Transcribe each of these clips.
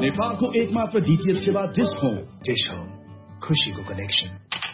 नेपालको एकमात्र डीटीएच सेवा डिश होम। खुशीको कनेक्सन।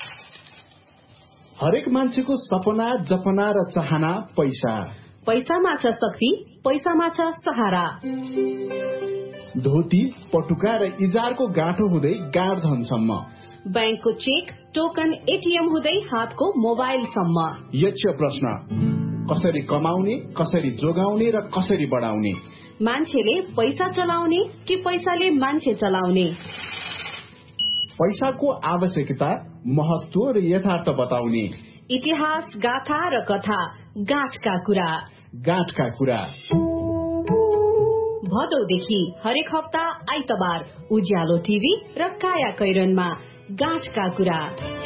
हरेक मान्छेको सपना, जपना र चाहना पैसा। पैसामा छ शक्ति, पैसामा छ सहारा। धोती, पटुका र इजारको गाँठो हुँदै गाँडधनसम्म, बैंकको चेक, टोकन, एटीएम हुँदै हातको मोबाइलसम्म। यक्ष प्रश्न, कसरी कमाउने, कसरी जोगाउने र कसरी बढाउने? मान्छेले पैसा चलाउने कि पैसाले मान्छे चलाउने? पैसाको आवश्यकता, महत्व र यथार्थ बताउने। इतिहास, गाथा र कथा, गाँठका कुरा। गाँठका कुरा भदौदेखि हरेक हप्ता आइतबार उज्यालो टिभी र काया कैरनमा गाँठका कुरा।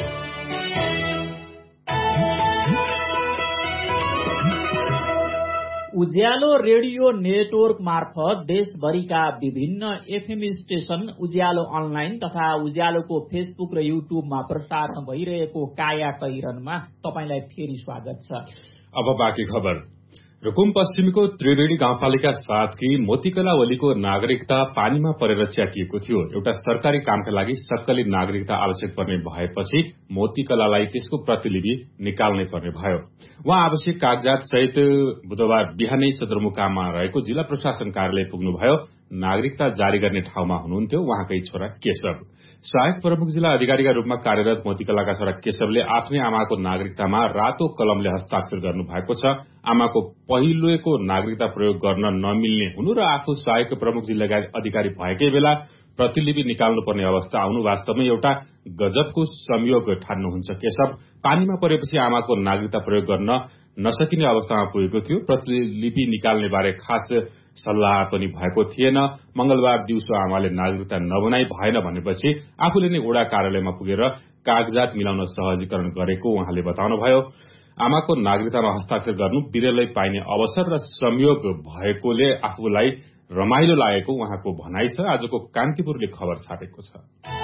उज्यालो रेडियो नेटवर्क मार्फत देशभरिका विभिन्न एफएम स्टेशन, उज्यालो अनलाइन तथा उज्यालोको फेसबुक र युट्युबमा प्रसारण भइरहेको काया कैरनमा तपाईलाई फेरि स्वागत छ। अब बाँकी खबर। रुकुम पश्चिमको त्रिवेणी गाउँपालिका 7 की मोतीकलावलीको नागरिकता पानीमा परेर च्यातिएको थियो। एउटा सरकारी कामका लागि सक्कली नागरिकता आवश्यक पर्ने भएपछि मोतीकलालाई त्यसको प्रतिलिपि निकाल्नै पर्ने भयो। उहाँ आवश्यक कागजात सहित बुधबार बिहानै सदरमुकाममा रहेको जिल्ला प्रशासन कार्यालय पुग्नुभयो। नागरिकता जारी गर्ने ठाउँमा हुनुहुन्थ्यो उहाँकै छोरा केशव। सहायक प्रमुख जिल्ला अधिकारीका रूपमा कार्यरत मोतीकलाका छोरा केशवले आफ्नै आमाको नागरिकतामा रातो कलमले हस्ताक्षर गर्नु भएको छ। आमाको पहिलोको नागरिकता प्रयोग गर्न नमिल्ने हुनु र आफू सहायक प्रमुख जिल्ला अधिकारी भएकै बेला प्रतिलिपि निकाल्नुपर्ने अवस्था आउनु वास्तवमै एउटा गजबको संयोग ठान्नुहुन्छ केशव। पानीमा परेपछि आमाको नागरिकता प्रयोग गर्न नसकिने अवस्थामा पुगेको थियो। प्रतिलिपि निकाल्ने बारे खास सल्लाह पनि भएको थिएन। मंगलबार दिउँसो आमाले नागरिकता नबनाई भएन भनेपछि आफूले नै वडा कार्यालयमा पुगेर कागजात मिलाउन सहजीकरण गरेको उहाँले बताउनुभयो। आमाको नागरिकतामा हस्ताक्षर गर्नु बिरलै पाइने अवसर र संयोग भएकोले आफूलाई रमाइलो लागेको उहाँको भनाइ छ। आजको कान्तिपुरले खबर छापेको छ।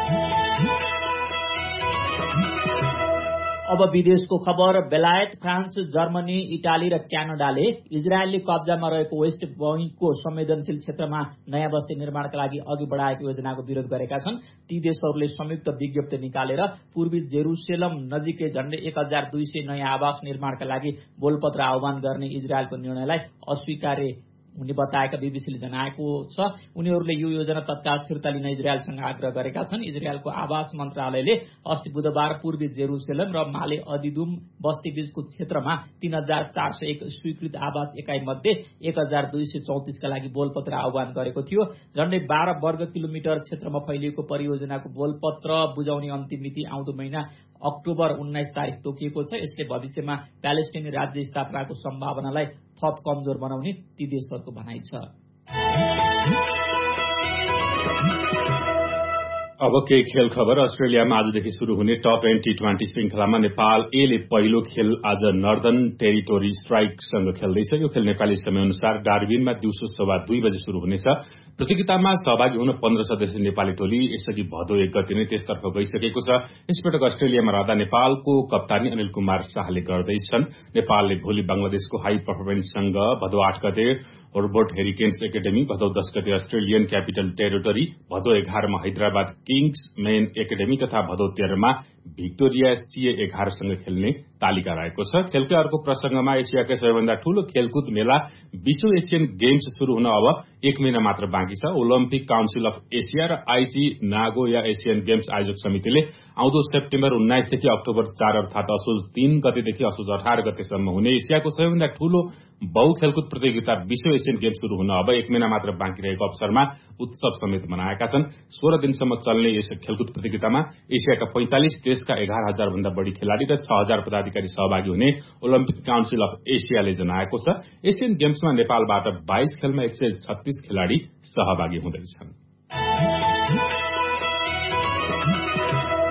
अब विदेशको खबर। बेलायत, फ्रान्स, जर्मनी, इटाली र क्यानाडाले इजरायलले कब्जामा रहेको वेस्ट बैंकको संवेदनशील क्षेत्रमा नयाँ बस्ती निर्माणका लागि अघि बढाएको योजनाको विरोध गरेका छन्। ती देशहरूले संयुक्त विज्ञप्ति निकालेर पूर्वी जेरुसलेम नजिकै झण्डै 1200 नयाँ आवास निर्माणका लागि बोलपत्र आह्वान गर्ने इजरायलको निर्णयलाई अस्वीकार्य हुने बताएका बीबीसीले जनाएको छ। उनीहरूले यो योजना तत्काल फिर्ता लिन इजरायलसँग आग्रह गरेका छन्। इजरायलको आवास मन्त्रालयले अस्ति बुधबार पूर्वी जेरुसलेम र माले अदिदुम बस्ती बीचको क्षेत्रमा 3401 स्वीकृत आवास एकाइ मध्ये 1234 का लागि बोलपत्र आह्वान गरेको थियो। झण्डै 12 वर्ग किलोमिटर क्षेत्रमा फैलिएको परियोजनाको बोलपत्र बुझाउने अन्तिम मिति आउँदो महिना अक्टोबर 19 तारिक तोकिएको छ। यसले भविष्यमा प्यालेस्टाइनी राज्य स्थापनाको सम्भावनालाई थप कमजोर बनाउने ती देशहरूको भनाइ छ। अब केही खेल खबर। अस्ट्रेलियामा आजदेखि शुरू हुने टप एन्ड टी20 श्रृंखलामा नेपाल ए ले पहिलो खेल आज नर्दर्न टेरिटोरी स्ट्राइकसँग खेल्दैछ। यो खेल नेपाली समयअनुसार डार्बिनमा दिउँसो 2:15 बजे शुरू हुनेछ। प्रतियोगितामा सहभागी हुन 15 सदस्यीय नेपाली टोली यसअघि भदौ 1 गते नै त्यसतर्फ गइसकेको छ। यसपटक अस्ट्रेलियामा रहँदा नेपालको कप्तानी अनिल कुमार शाहले गर्दैछन्। नेपालले भोलि बंगलादेशको हाई पर्फर्मेन्ससँग भदौ 8 गते होर्बोट हेरिकेन्स एकाडेमी, भदौ 10 गते अस्ट्रेलियन क्यापिटल टेरिटोरी, भदौ 11 मा हैदराबाद किङ्स मेन एकाडेमी तथा भदौ 13 मा भिक्टोरिया CA11 सँग खेल्ने तालिका रहेको छ। खेलकै अर्को प्रसंगमा एसियाकै सबैभन्दा ठूलो खेलकुद मेला विश्व एसियन गेम्स शुरू हुन अब 1 महिना मात्र बाँकी छ। ओलम्पिक काउन्सिल अफ एसिया र आइची नागोया एसियन गेम्स आयोजक समितिले आउँदो सेप्टेम्बर 19 देखि अक्टोबर 4 अर्थात असोज 3 गतेदेखि असोज 18 गतेसम्म हुने एसियाको सबैभन्दा ठूलो बहु खेलकुद प्रतियोगिता विश्व एसियन गेम्स शुरू हुन अब 1 महिना मात्र बाँकी रहेको अवसरमा उत्सव समेत मनाएका छन्। 16 दिनसम्म चल्ने यस खेलकुद प्रतियोगितामा एसियाका 45 देशका 11,000 भन्दा बढ़ी खेलाड़ी र 6,000 पदाधिकारी सहभागी हुने ओलम्पिक काउन्सिल अफ एसियाले जनाएको छ। एसियन गेम्समा नेपालबाट 22 खेलमा 136 खेलाड़ी सहभागी हुँदैछन्।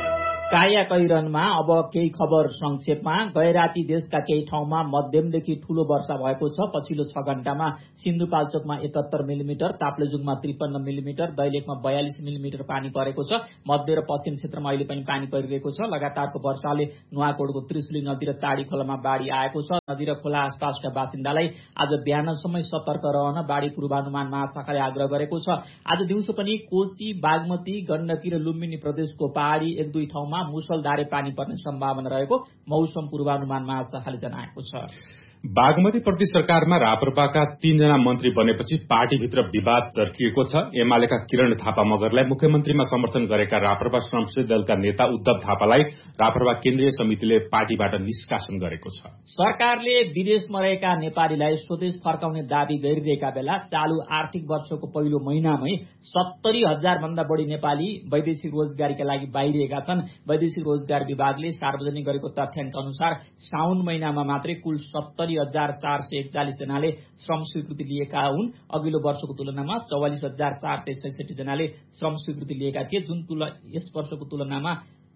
कायाकैरनमा अब केही खबर संक्षेपमा। गैराती देशका केही ठाउँमा मध्यमदेखि ठूलो वर्षा भएको छ। पछिल्लो 6 घण्टामा सिन्धुपाल्चोकमा 71 मिलिमिटर, ताप्लेजुङमा 53 मिलिमिटर, दैलेखमा 42 मिलिमिटर पानी परेको छ। मध्य र पश्चिम क्षेत्रमा अहिले पनि पानी परिरहेको छ। लगातारको वर्षाले नुवाकोटको त्रिशुली नदी र टाढी खोलामा बाढ़ी आएको छ। नदी र खोला आसपासका बासिन्दालाई आज बिहानसम्मै सतर्क रहन बाढ़ी पूर्वानुमान महाशाखाले आग्रह गरेको छ। आज दिउँसो पनि कोशी, बागमती, गण्डकी र लुम्बिनी प्रदेशको पहाड़ी 1-2 ठाउँमा मुसलधारे पानी पर्ने सम्भावना रहेको मौसम पूर्वानुमान महाशाखाले जनाएको छ। बागमती प्रति सरकारमा राप्रपाका 3 जना मन्त्री बनेपछि पार्टीभित्र विवाद चर्किएको छ। एमालेका किरण थापा मगरलाई मुख्यमन्त्रीमा समर्थन गरेका राप्रपा संसदीय दलका नेता उद्धव थापालाई राप्रपा केन्द्रीय समितिले पार्टीबाट निष्कासन गरेको छ। सरकारले विदेशमा रहेका नेपालीलाई स्वदेश फर्काउने दावी गरिरहेका बेला चालू आर्थिक वर्षको पहिलो महिनामै 70,000 भन्दा बढ़ी नेपाली वैदेशिक रोजगारीका लागि बाहिरिएका छन्। वैदेशिक रोजगार विभागले सार्वजनिक गरेको तथ्याङ्क अनुसार साउन महिनामा मात्रै कुल 70,441 जनाले श्रम स्वीकृति लिएका हुन्। अघिल्लो वर्षको तुलनामा 44,466 जनाले श्रम स्वीकृति लिएका थिए, जुन यस वर्षको तुलनामा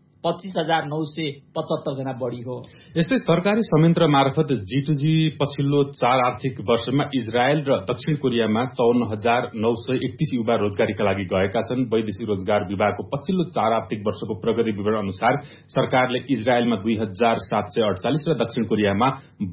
25,975 जना बढ़ी हो। यस्तै सरकारी संयन्त्र मार्फत G2G पछिल्लो 4 आर्थिक वर्षमा इजरायल र दक्षिण कोरियामा 54,931 युवा रोजगारीका लागि गएका छन्। वैदेशिक रोजगार विभागको पछिल्लो 4 आर्थिक वर्षको प्रगति विवरण अनुसार सरकारले इजरायलमा 2,748 र दक्षिण कोरियामा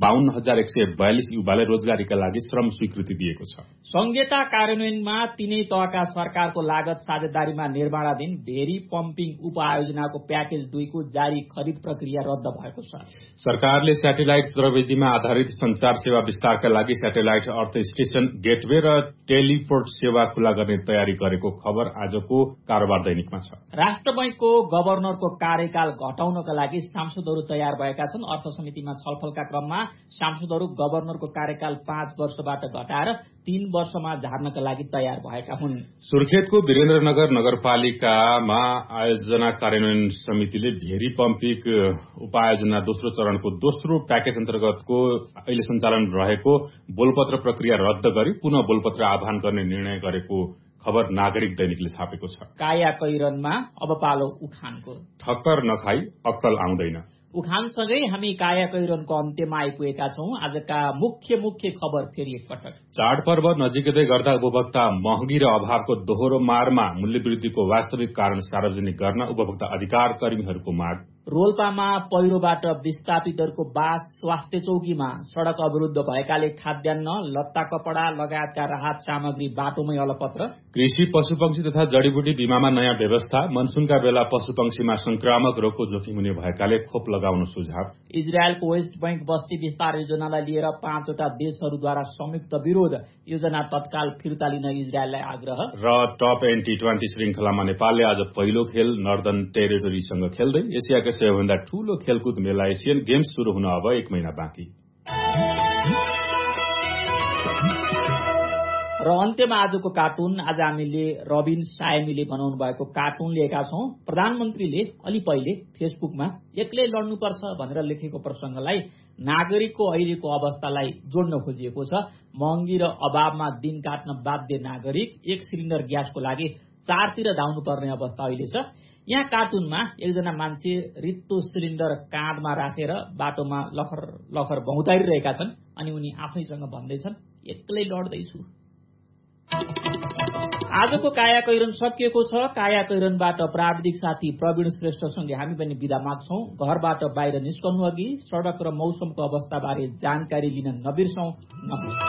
52,142 युवालाई रोजगारीका लागि श्रम स्वीकृति दिएको छ। संहिता कार्यान्वयनमा तीनै तहका सरकारको लागत साझेदारीमा निर्माणाधीन भेरी पम्पिङ उपआयोजनाको प्याकेज 2 को जारी खरिद प्रक्रिया रद्द भएको छ। सरकारले स्याटेलाइट प्रविधिमा आधारित संचार सेवा विस्तारका लागि स्याटेलाइट अर्थ स्टेशन, गेटवे र टेलिपोर्ट सेवा खुला गर्ने तयारी गरेको खबर आजको कारोबार दैनिकमा छ। राष्ट्र बैंकको गभर्नरको कार्यकाल घटाउनका लागि सांसदहरू तयार भएका छन्। अर्थ समितिमा छलफलका क्रममा सांसदहरू गभर्नरको कार्यकाल 5 वर्षबाट घटाएर 3 वर्षमा झार्नका लागि तयार भएका हुन्। सुर्खेतको वीरेन्द्रनगर नगरपालिकामा आयोजना कार्यान्वयन समितिले भेरी पम्पिङ उपायोजना दोस्रो चरणको दोस्रो प्याकेज अन्तर्गतको अहिले सञ्चालन रहेको बोलपत्र प्रक्रिया रद्द गरी पुनः बोलपत्र आह्वान गर्ने निर्णय गरेको खबर नागरिक दैनिकले छापेको छ। कायाकैरनमा अब पालो उखानको। ठक्कर नखाई अक्कल आउँदैन। उखानसँगै हामी कायाकैरनको अन्त्यमा आइपुगेका छौं। आजका मुख्य खबर फेरि एकपटक। चाडपर्व नजिकै गर्दा उपभोक्ता महँगी र अभावको दोहोरो मारमा मूल्यवृद्धिको वास्तविक कारण सार्वजनिक गर्न उपभोक्ता अधिकार कर्मीहरूको माग। रोल्पामा पहिरोबाट विस्थापितहरूको बास स्वास्थ्य चौकीमा सड़क अवरुद्ध भएकाले खाद्यान्न, लत्ता कपड़ा लगायतका राहत सामग्री बाटोमै अलपत्र। कृषि, पशुपक्षी तथा जडीबुटी बीमामा नयाँ व्यवस्था। मनसूनका बेला पशुपक्षीमा संक्रामक रोगको जोखिम हुने भएकाले खोप लगाउन सुझाव। इजरायलको वेस्ट बैंक बस्ती विस्तार योजनालाई लिएर 5 वटा देशहरूद्वारा संयुक्त विरोध। योजना तत्काल फिर्ता लिन इजरायललाई आग्रह। र टप एन्ड T20 श्रृंखलामा नेपालले आज पहिलो खेल नर्दन टेरिटोरीसँग खेल्दै एसियाकै सबैभन्दा ठूलो खेलकुद मेला एसियन गेम्स शुरू हुन अब 1 महिना बाँकी। र अन्त्यमा आजको कार्टुन। आज हामीले रबिन सायमीले बनाउनु भएको कार्टुन लिएका छौं। प्रधानमन्त्रीले अलि पहिले फेसबुकमा एक्लै लड्नुपर्छ भनेर लेखेको प्रसंगलाई नागरिकको अहिलेको अवस्थालाई जोड्न खोजिएको छ। महँगी र अभावमा दिन काट्न बाध्य नागरिक 1 सिलिन्डर ग्यासको लागि 4 तिर धाउनु पर्ने अवस्था अहिले छ। यहाँ कार्टुनमा एकजना मान्छे रित्तो सिलिन्डर काँधमा राखेर बाटोमा लखर लखर भौतारिरहेका छन् अनि उनी आफैसँग भन्दैछन्, एक्लै लड्दैछु। आजको कायाकैरन सकिएको छ। कायाकैरनबाट प्राविधिक साथी प्रवीण श्रेष्ठसँगै हामी पनि बिदा माग्छौं। घरबाट बाहिर निस्कनु अघि सड़क र मौसमको अवस्थाबारे जानकारी लिन नबिर्सौं। नमस्कार।